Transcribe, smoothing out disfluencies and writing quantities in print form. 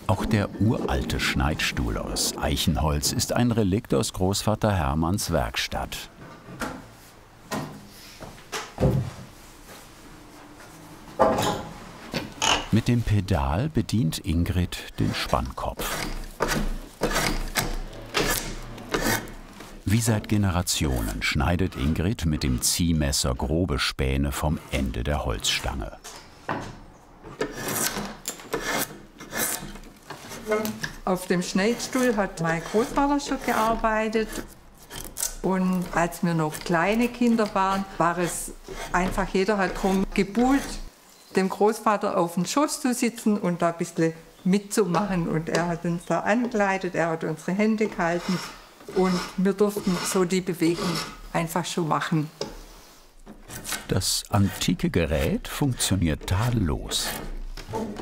Auch der uralte Schneidstuhl aus Eichenholz ist ein Relikt aus Großvater Hermanns Werkstatt. Mit dem Pedal bedient Ingrid den Spannkopf. Wie seit Generationen schneidet Ingrid mit dem Ziehmesser grobe Späne vom Ende der Holzstange. Auf dem Schneidstuhl hat mein Großvater schon gearbeitet. Und als wir noch kleine Kinder waren, war es einfach, jeder hat drum gebuhlt, dem Großvater auf den Schoß zu sitzen und da ein bisschen mitzumachen. Und er hat uns da angeleitet, er hat unsere Hände gehalten und wir durften so die Bewegung einfach schon machen. Das antike Gerät funktioniert tadellos.